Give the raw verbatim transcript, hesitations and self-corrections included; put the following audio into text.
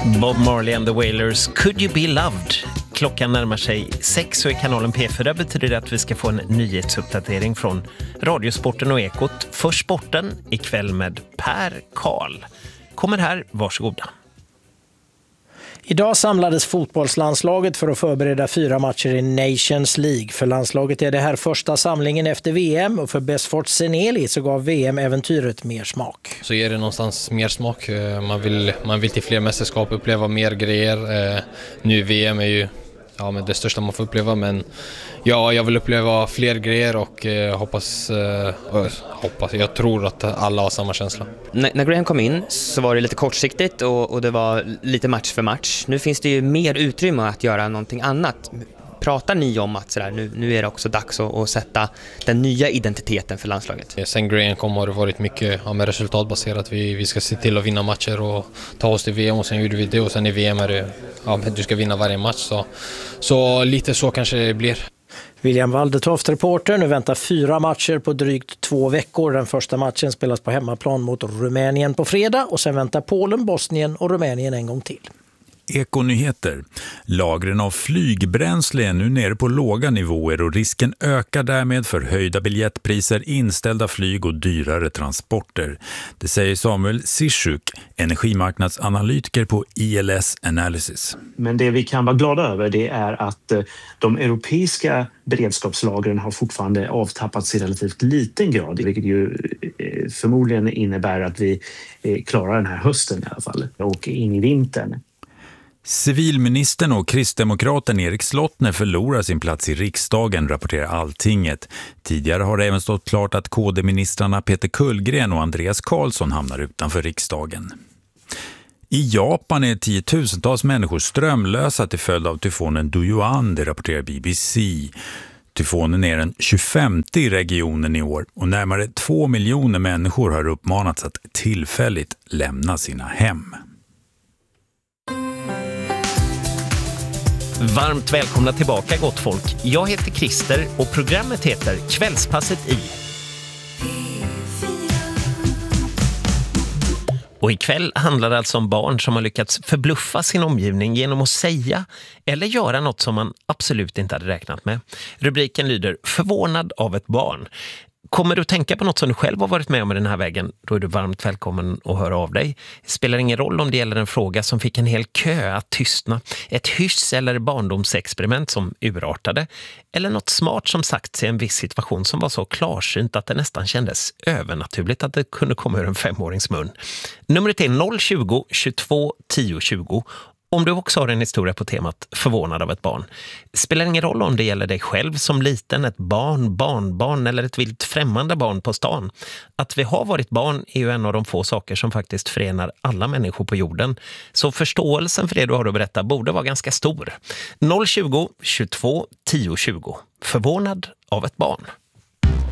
Bob Marley and the Wailers, Could You Be Loved? Klockan närmar sig sex och i kanalen P fyra betyder det att vi ska få en nyhetsuppdatering från Radiosporten och Ekot. För sporten ikväll med Per Karl. Kommer här, varsågoda. Idag samlades fotbollslandslaget för att förbereda fyra matcher i Nations League. För landslaget är det här första samlingen efter V M och för Besfort Seneli så gav V M-äventyret mer smak. Så ger det någonstans mer smak. Man vill, man vill till fler mästerskap, uppleva mer grejer. Nu V M är ju ja, men det största man får uppleva, men ja, jag vill uppleva fler grejer och eh, hoppas, eh, hoppas, jag tror att alla har samma känsla. N- när Graham kom in så var det lite kortsiktigt och, och det var lite match för match. Nu finns det ju mer utrymme att göra någonting annat. Pratar ni om att sådär, nu, nu är det också dags att, att sätta den nya identiteten för landslaget? Sen Graham kom har det varit mycket ja, med resultatbaserat. Vi, vi ska se till att vinna matcher och ta oss till V M och sen gjorde vi det och sen i V M är det ja, du ska vinna varje match. Så, så lite så kanske det blir. William Waldetoft, reporter. Nu väntar fyra matcher på drygt två veckor. Den första matchen spelas på hemmaplan mot Rumänien på fredag och sen väntar Polen, Bosnien och Rumänien en gång till. Ekonyheter. Lagren av flygbränsle är nu nere på låga nivåer och risken ökar därmed för höjda biljettpriser, inställda flyg och dyrare transporter. Det säger Samuel Sischuk, energimarknadsanalytiker på I L S Analysis. Men det vi kan vara glada över det är att de europeiska beredskapslagren har fortfarande avtappats i relativt liten grad, vilket ju förmodligen innebär att vi klarar den här hösten i alla fall och in i vintern. Civilministern och kristdemokraten Erik Slottner förlorar sin plats i riksdagen, rapporterar Alltinget. Tidigare har det även stått klart att K D-ministrarna Peter Kullgren och Andreas Karlsson hamnar utanför riksdagen. I Japan är tiotusentals människor strömlösa till följd av tyfonen Doyoan, det rapporterar B B C. Tyfonen är den tjugofemte i regionen i år och närmare två miljoner människor har uppmanats att tillfälligt lämna sina hem. Varmt välkomna tillbaka gott folk. Jag heter Christer och programmet heter Kvällspasset i. Och ikväll handlar det alltså om barn som har lyckats förbluffa sin omgivning genom att säga eller göra något som man absolut inte hade räknat med. Rubriken lyder Förvånad av ett barn. Kommer du att tänka på något som du själv har varit med om i den här vägen, då är du varmt välkommen att höra av dig. Det spelar ingen roll om det gäller en fråga som fick en hel kö att tystna, ett hyss eller barndomsexperiment som urartade, eller något smart som sagts i en viss situation som var så klarsynt att det nästan kändes övernaturligt att det kunde komma ur en femårings mun. Numret är noll tjugo tjugotvå tio tjugo. Om du också har en historia på temat förvånad av ett barn. Spelar ingen roll om det gäller dig själv som liten, ett barn, barnbarn eller ett vilt främmande barn på stan. Att vi har varit barn är ju en av de få saker som faktiskt förenar alla människor på jorden. Så förståelsen för det du har att berätta borde vara ganska stor. noll tjugo tjugotvå tio tjugo. Förvånad av ett barn.